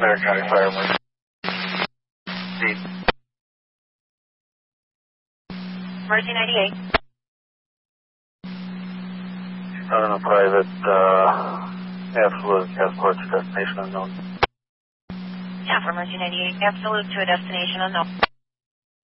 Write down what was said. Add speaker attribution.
Speaker 1: Marion County Fire Emergency.
Speaker 2: Emergency 98.
Speaker 1: On a private, absolute passport to destination unknown.
Speaker 2: Yeah, for Emergency 98, absolute to a destination unknown.